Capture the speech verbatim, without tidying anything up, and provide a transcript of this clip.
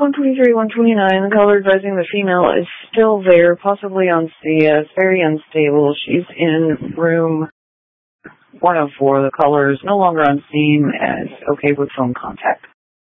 one twenty-three, one twenty-nine, the caller advising the female is still there, possibly on C S, very unstable. She's in room one oh four. The caller is no longer on scene and is okay with phone contact.